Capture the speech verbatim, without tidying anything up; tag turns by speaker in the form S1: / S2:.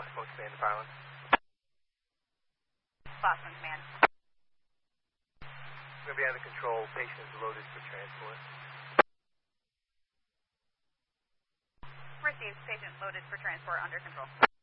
S1: Boston Command to Pilot.
S2: Boston Command.
S1: We're going to be under control. Patient is loaded for transport.
S2: Received. Patient loaded for transport under control.